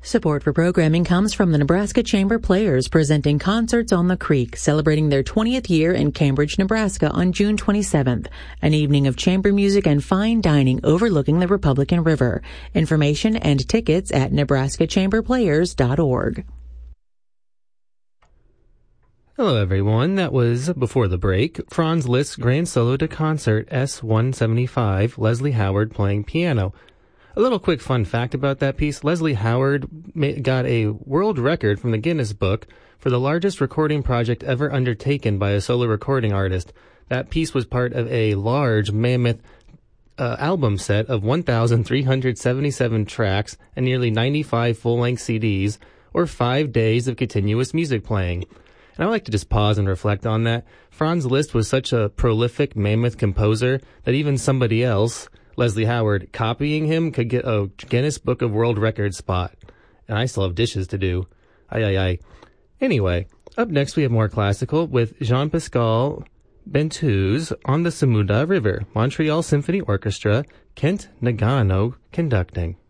Support for programming comes from the Nebraska Chamber Players, presenting Concerts on the Creek, celebrating their 20th year in Cambridge, Nebraska on June 27th. An evening of chamber music and fine dining overlooking the Republican River. Information and tickets at nebraskachamberplayers.org. Hello everyone, that was, before the break, Franz Liszt's Grand Solo de Concert S-175, Leslie Howard playing piano. A little quick fun fact about that piece, Leslie Howard got a world record from the Guinness Book for the largest recording project ever undertaken by a solo recording artist. That piece was part of a large mammoth album set of 1,377 tracks and nearly 95 full-length CDs, or 5 days of continuous music playing. And I like to just pause and reflect on that. Franz Liszt was such a prolific mammoth composer that even somebody else, Leslie Howard, copying him could get a Guinness Book of World Records spot. And I still have dishes to do. Aye. Anyway, up next we have more classical with Jean-Pascal Bentous on the Samuda River, Montreal Symphony Orchestra, Kent Nagano conducting.